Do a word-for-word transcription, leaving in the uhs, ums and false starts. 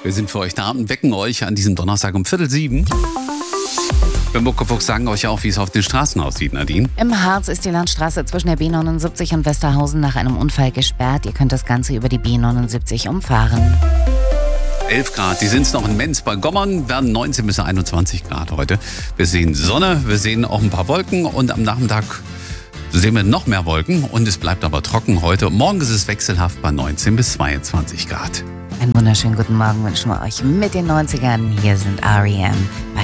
Wir sind für euch da und wecken euch an diesem Donnerstag um Viertel sieben. Wir Muckefuchs sagen euch auch, wie es auf den Straßen aussieht, Nadine. Im Harz ist die Landstraße zwischen der B neunundsiebzig und Westerhausen nach einem Unfall gesperrt. Ihr könnt das Ganze über die B neunundsiebzig umfahren. elf Grad, die sind es noch in Menz. Bei Gommern werden neunzehn bis einundzwanzig Grad heute. Wir sehen Sonne, wir sehen auch ein paar Wolken und am Nachmittag sehen wir noch mehr Wolken und es bleibt aber trocken heute. Morgen ist es wechselhaft bei neunzehn bis zweiundzwanzig Grad. Einen wunderschönen guten Morgen wünschen wir euch mit den neunzigern. Hier sind R E M